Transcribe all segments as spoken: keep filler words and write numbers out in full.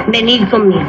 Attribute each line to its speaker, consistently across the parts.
Speaker 1: Venid conmigo.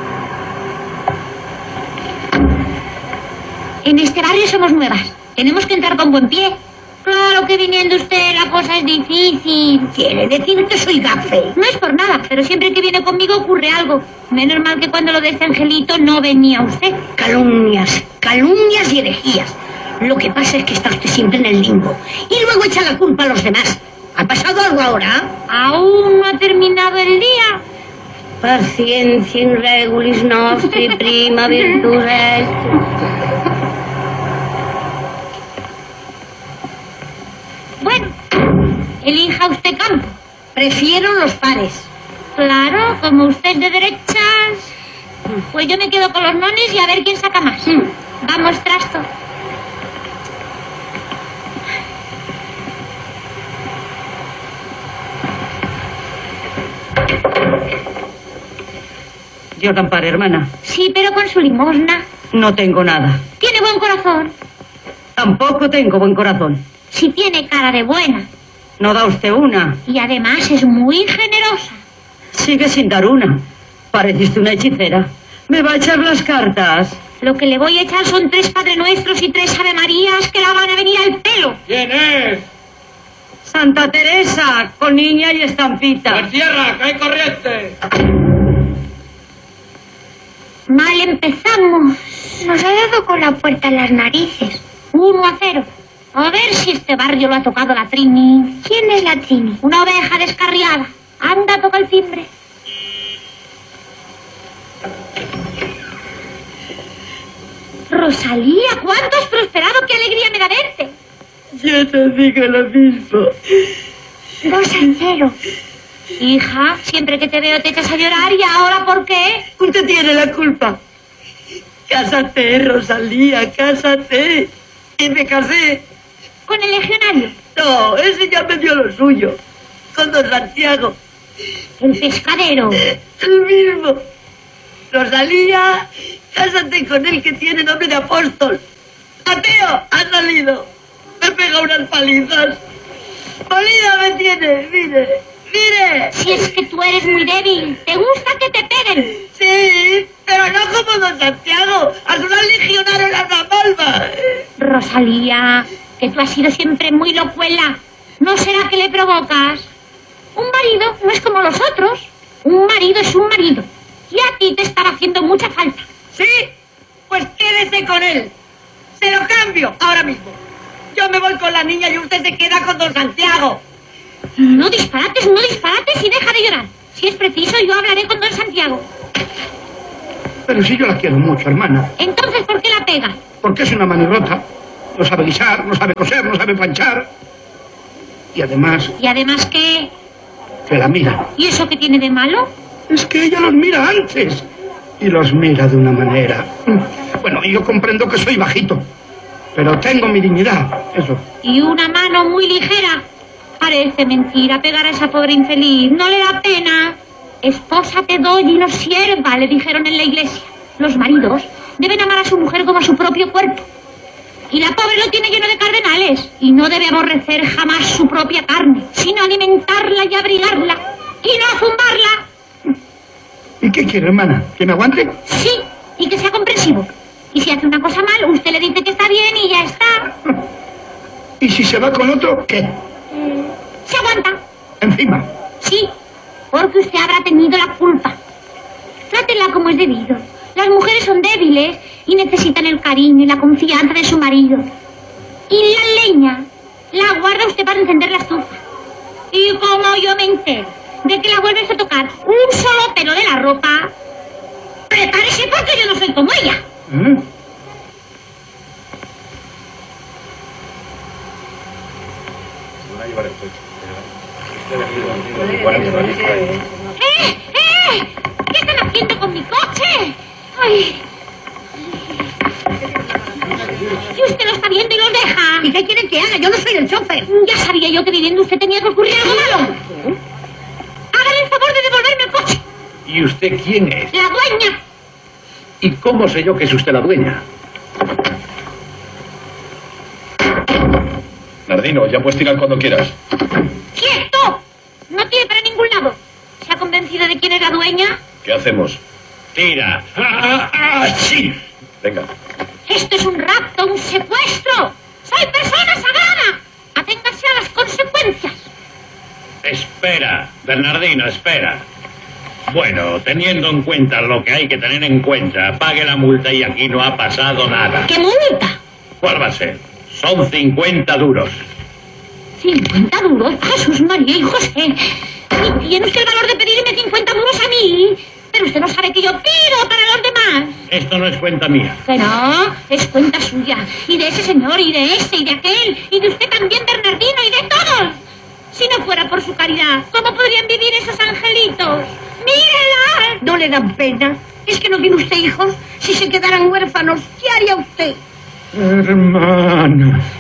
Speaker 2: En este barrio somos nuevas. Tenemos que entrar con buen pie. Claro que viniendo usted la cosa es difícil.
Speaker 1: ¿Quiere decir que soy gafe?
Speaker 2: No es por nada, pero siempre que viene conmigo ocurre algo. Menos mal que cuando lo de este angelito no venía usted.
Speaker 1: Calumnias, calumnias y herejías. Lo que pasa es que está usted siempre en el limbo. Y luego echa la culpa a los demás. ¿Ha pasado algo ahora?
Speaker 2: Aún no ha terminado el día.
Speaker 1: Paciencia in regulis nostri, prima virtus est.
Speaker 2: Bueno, elija usted campo.
Speaker 1: Prefiero los pares.
Speaker 2: Claro, como usted es de derechas, pues yo me quedo con los nones y a ver quién saca más.
Speaker 1: Mm.
Speaker 2: Vamos, trasto.
Speaker 3: Dios la ampare, hermana.
Speaker 2: Sí, pero con su limosna.
Speaker 3: No tengo nada.
Speaker 2: Tiene buen corazón.
Speaker 3: Tampoco tengo buen corazón.
Speaker 2: Sí tiene cara de buena.
Speaker 3: No da usted una.
Speaker 2: Y además es muy generosa.
Speaker 3: Sigue sin dar una. Pareciste una hechicera. ¿Me va a echar las cartas?
Speaker 2: Lo que le voy a echar son tres Padre Nuestros y tres Ave Marías que la van a venir al pelo.
Speaker 4: ¿Quién es?
Speaker 3: Santa Teresa, con niña y estampita.
Speaker 4: ¡La tierra, que hay corriente!
Speaker 2: Mal empezamos. Nos ha dado con la puerta en las narices. Uno a cero. A ver si este barrio lo ha tocado la Trini. ¿Quién es la Trini? Una oveja descarriada. Anda, toca el timbre. Rosalía, ¿cuánto has prosperado? ¡Qué alegría me da verte!
Speaker 3: Yo te digo lo mismo.
Speaker 2: Dos a cero. Hija, siempre que te veo te echas a llorar. ¿Y ahora por qué?
Speaker 3: Usted tiene la culpa. Cásate, Rosalía, cásate. Y me casé.
Speaker 2: ¿Con el legionario?
Speaker 3: No, ese ya me dio lo suyo. Con don Santiago.
Speaker 2: El pescadero.
Speaker 3: El mismo. Rosalía, cásate con él que tiene nombre de apóstol. Mateo, ha salido. Me pega unas palizas. Molida me tiene, mire, mire.
Speaker 2: Si es que tú eres muy débil, ¿te gusta que te peguen?
Speaker 3: Sí, pero no como don Santiago. A su legionario en la malva.
Speaker 2: Rosalía, que tú has sido siempre muy locuela. ¿No será que le provocas? Un marido no es como los otros. Un marido es un marido. Y a ti te estará haciendo mucha falta.
Speaker 3: ¿Sí? Pues quédese con él. Se lo cambio ahora mismo. Yo me voy con la niña y usted se queda con don Santiago.
Speaker 2: No disparates, no disparates y deja de llorar. Si es preciso, yo hablaré con don Santiago.
Speaker 5: Pero si yo la quiero mucho, hermana.
Speaker 2: Entonces, ¿por qué la pega?
Speaker 5: Porque es una manirrota. No sabe guisar, no sabe coser, no sabe planchar. Y además,
Speaker 2: ¿Y además qué?
Speaker 5: que la mira.
Speaker 2: ¿Y eso qué tiene de malo?
Speaker 5: Es que ella los mira antes. Y los mira de una manera. Bueno, yo comprendo que soy bajito. Pero tengo mi dignidad, eso.
Speaker 2: Y una mano muy ligera. Parece mentira pegar a esa pobre infeliz. ¿No le da pena? Esposa te doy y no sierva, le dijeron en la iglesia. Los maridos deben amar a su mujer como a su propio cuerpo. Y la pobre lo tiene lleno de cardenales. Y no debe aborrecer jamás su propia carne, sino alimentarla y abrigarla. Y no zumbarla.
Speaker 5: ¿Y qué quiere, hermana? ¿Que me aguante?
Speaker 2: Sí, y que sea comprensivo. Y si hace una cosa mal, usted le dice que está bien y ya está.
Speaker 5: ¿Y si se va con otro, qué?
Speaker 2: Se aguanta.
Speaker 5: Encima.
Speaker 2: Sí, porque usted habrá tenido la culpa. Trátela como es debido. Las mujeres son débiles y necesitan el cariño y la confianza de su marido. Y la leña la guarda usted para encender la estufa. Y como yo me entero de que la vuelves a tocar un solo pelo de la ropa, prepárese porque yo no soy como ella.
Speaker 5: ¿Eh?
Speaker 2: ¡Eh! ¡Eh! ¿Qué están haciendo con mi coche? ¡Ay! Y usted lo está viendo y lo deja.
Speaker 1: ¿Y qué quieren que haga? Yo no soy el chofer.
Speaker 2: Ya sabía yo que viviendo usted tenía que ocurrir algo malo. Hágale el favor de devolverme el coche.
Speaker 4: ¿Y usted quién es?
Speaker 2: La dueña.
Speaker 4: ¿Y cómo sé yo que es usted la dueña? Nardino, ya puedes tirar cuando quieras.
Speaker 2: ¡Quieto! No tiene para ningún lado. ¿Se ha convencido de quién es la dueña?
Speaker 4: ¿Qué hacemos?
Speaker 6: Tira.
Speaker 5: ¡Ah, ah, sí!
Speaker 4: Venga.
Speaker 2: Esto es un rapto, un secuestro. Soy persona sagrada. Aténgase a las consecuencias.
Speaker 6: Espera, Bernardino, espera. Bueno, teniendo en cuenta lo que hay que tener en cuenta, pague la multa y aquí no ha pasado nada.
Speaker 1: ¿Qué multa?
Speaker 6: ¿Cuál va a ser? Son cincuenta duros.
Speaker 2: ¿Cincuenta duros? Jesús, María y José. ¿Y tiene usted el valor de pedirme cincuenta duros a mí? Pero usted no sabe que yo pido para los demás.
Speaker 6: Esto no es cuenta mía.
Speaker 2: Que no, es cuenta suya. Y de ese señor, y de ese, y de aquel, y de usted también, Bernardino, y de todos. Si no fuera por su caridad, ¿cómo podrían vivir esos angelitos? ¡Mírela!
Speaker 1: ¿No le dan pena? ¿Es que no tiene usted hijos? Si se quedaran huérfanos, ¿qué haría usted?
Speaker 5: Hermana.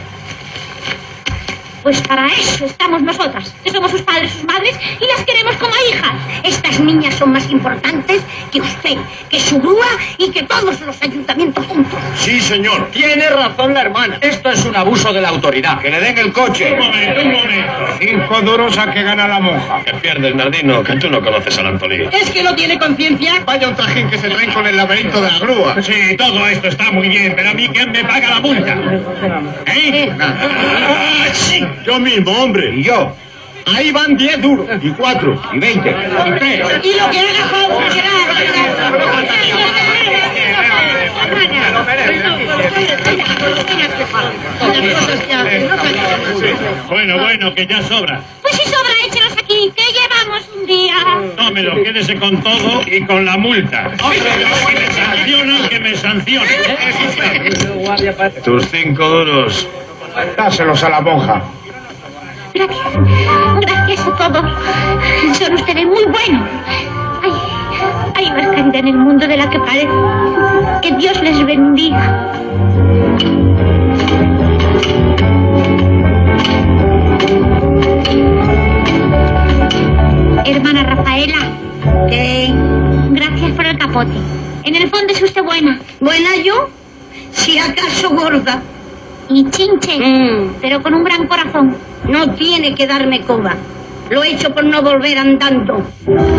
Speaker 2: Pues para eso estamos nosotras, que somos sus padres, sus madres, y las queremos como hijas.
Speaker 1: Estas niñas son más importantes que usted, que su grúa y que todos los ayuntamientos juntos.
Speaker 5: Sí, señor.
Speaker 4: Tiene razón la hermana. Esto es un abuso de la autoridad. Que le den el coche.
Speaker 6: Un momento, un momento.
Speaker 5: Cinco duros a que gana la monja.
Speaker 4: Que pierdes, Nardino, que tú no conoces al Antolí.
Speaker 1: ¿Es que no tiene conciencia?
Speaker 5: Vaya un trajín que se traen con el laberinto de la grúa.
Speaker 6: Sí, todo esto está muy bien, pero a mí ¿quién me paga la multa? ¿Eh?
Speaker 5: ¡Ah, sí! Yo mismo, hombre. Y yo. Ahí van diez duros. Y cuatro. Y veinte. Y tres.
Speaker 1: Y lo que haga Juan será...
Speaker 6: Bueno, bueno, que ya sobra.
Speaker 2: Pues si sobra, échelos aquí, que llevamos un día.
Speaker 6: Tómelo, quédese con todo y con la multa. Si me sancionan, que me sancionen.
Speaker 4: Tus cinco duros.
Speaker 5: Dáselos a la monja.
Speaker 2: Gracias, gracias a todos. Son ustedes muy buenos. Hay, hay más caridad en el mundo de la que parece. Que Dios les bendiga. Hermana Rafaela.
Speaker 1: ¿Qué?
Speaker 2: Gracias por el capote. En el fondo es usted buena.
Speaker 1: ¿Buena yo? Si acaso gorda.
Speaker 2: Y chinche,
Speaker 1: Mm.
Speaker 2: pero con un gran corazón.
Speaker 1: No tiene que darme coba. Lo he hecho por no volver andando.